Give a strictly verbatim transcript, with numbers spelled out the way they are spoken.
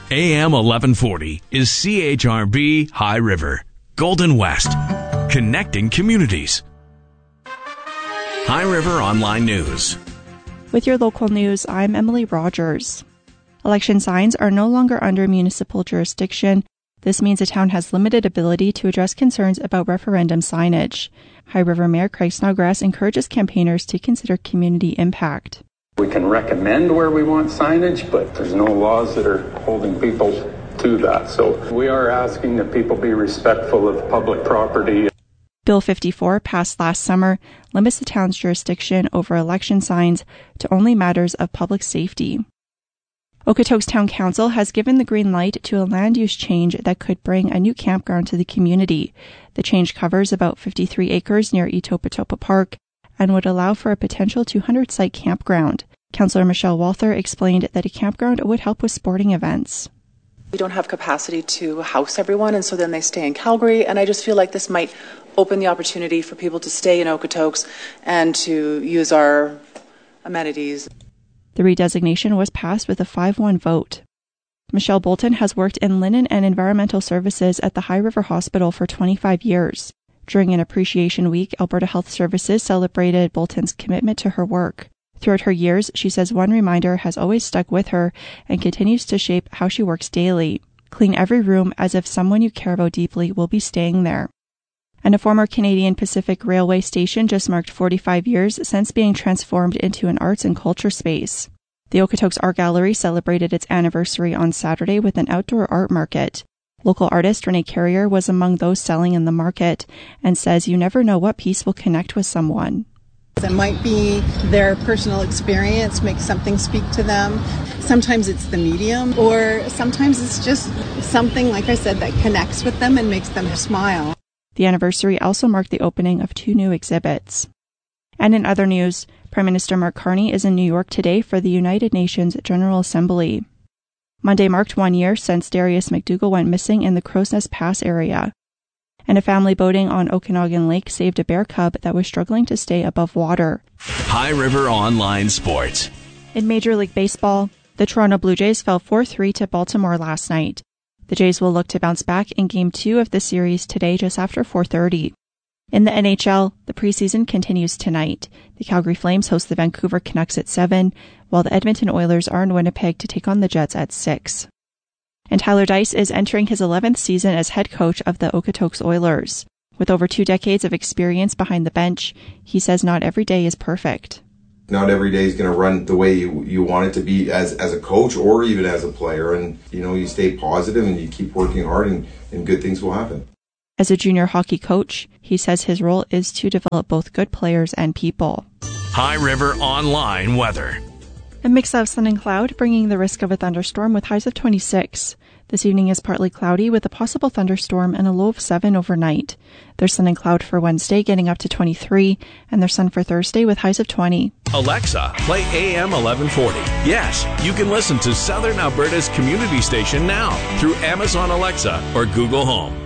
A M eleven forty is C H R B High River, Golden West, connecting communities. High River Online News. With your local news, I'm Emily Rogers. Election signs are no longer under municipal jurisdiction. This means the town has limited ability to address concerns about referendum signage. High River Mayor Craig Snodgrass encourages campaigners to consider community impact. We can recommend where we want signage, but there's no laws that are holding people to that. So we are asking that people be respectful of public property. Bill fifty-four, passed last summer, limits the town's jurisdiction over election signs to only matters of public safety. Okotoks Town Council has given the green light to a land use change that could bring a new campground to the community. The change covers about fifty-three acres near Etopatopa Park and would allow for a potential two hundred site campground. Councillor Michelle Walther explained that a campground would help with sporting events. We don't have capacity to house everyone, and so then they stay in Calgary, and I just feel like this might open the opportunity for people to stay in Okotoks and to use our amenities. The redesignation was passed with a five one vote. Michelle Bolton has worked in linen and environmental services at the High River Hospital for twenty-five years. During an Appreciation Week, Alberta Health Services celebrated Bolton's commitment to her work. Throughout her years, she says one reminder has always stuck with her and continues to shape how she works daily. Clean every room as if someone you care about deeply will be staying there. And a former Canadian Pacific Railway station just marked forty-five years since being transformed into an arts and culture space. The Okotoks Art Gallery celebrated its anniversary on Saturday with an outdoor art market. Local artist Renee Carrier was among those selling in the market and says you never know what piece will connect with someone. It might be their personal experience, make something speak to them. Sometimes it's the medium, or sometimes it's just something, like I said, that connects with them and makes them smile. The anniversary also marked the opening of two new exhibits. And in other news, Prime Minister Mark Carney is in New York today for the United Nations General Assembly. Monday marked one year since Darius McDougall went missing in the Crow's Nest Pass area. And a family boating on Okanagan Lake saved a bear cub that was struggling to stay above water. High River Online Sports. In Major League Baseball, the Toronto Blue Jays fell four three to Baltimore last night. The Jays will look to bounce back in Game two of the series today just after four thirty. In the N H L, the preseason continues tonight. The Calgary Flames host the Vancouver Canucks at seven, while the Edmonton Oilers are in Winnipeg to take on the Jets at six. And Tyler Dice is entering his eleventh season as head coach of the Okotoks Oilers. With over two decades of experience behind the bench, he says not every day is perfect. Not every day is going to run the way you, you want it to be as, as a coach or even as a player. And, you know, you stay positive and you keep working hard and, and good things will happen. As a junior hockey coach, he says his role is to develop both good players and people. High River Online Weather. A mix of sun and cloud, bringing the risk of a thunderstorm with highs of twenty-six. This evening is partly cloudy with a possible thunderstorm and a low of seven overnight. There's sun and cloud for Wednesday, getting up to twenty-three, and there's sun for Thursday with highs of twenty. Alexa, play A M eleven forty. Yes, you can listen to Southern Alberta's community station now through Amazon Alexa or Google Home.